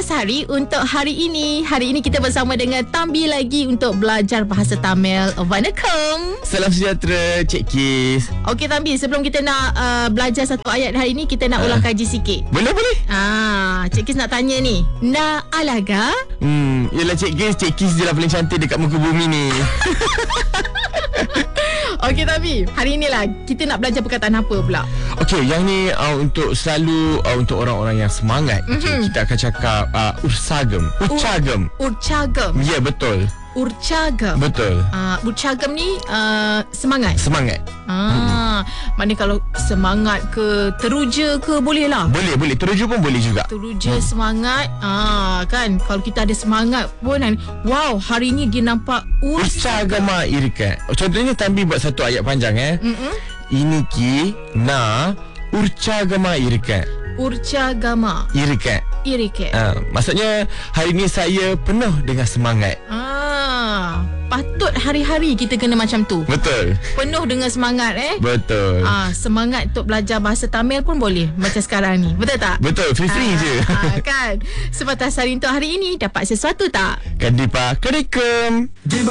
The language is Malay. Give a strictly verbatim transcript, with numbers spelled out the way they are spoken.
Hari untuk hari ini. Hari ini kita bersama dengan Tambi lagi untuk belajar bahasa Tamil. Vanakkam. Salam sejahtera, Cik Kis. Okey Tambi, sebelum kita nak uh, belajar satu ayat hari ini, kita nak uh. ulang kaji sikit. Boleh, boleh. Ah, Cik Kis nak tanya ni. Na alaga? Hmm, yelah Cik Kis, Cik Kis je lah paling cantik dekat muka bumi ni. Okey Tambi, hari inilah kita nak belajar perkataan apa pula? Okey, yang ni uh, untuk selalu uh, untuk orang-orang yang semangat. Mm-hmm. Okay, kita akan cakap uh, ursagam. Urcagam. Urcagam. Ya, yeah, betul. Urcagam. Betul. Uh, urcagam ni uh, semangat. Semangat. Ah, hmm. Mana kalau semangat ke teruja ke boleh lah. Boleh, boleh. Teruja pun boleh juga. Teruja hmm. semangat. Ah, kan kalau kita ada semangat pun kan. Wow, hari ni dia nampak ursagama irika. Contohnya Tambi buat satu ayat panjang eh. Mm-mm. Ini ki na urcagama irika. Urcagama irika. Irika. Ah, maksudnya hari ni saya penuh dengan semangat. Ah, patut hari-hari kita kena macam tu. Betul. Penuh dengan semangat eh. Betul. Ah, semangat untuk belajar bahasa Tamil pun boleh macam sekarang ni. Betul tak? Betul, free-free ah, je. Ah, kan. Sebatas hari untuk hari ini dapat sesuatu tak? Kandipa, kadikum.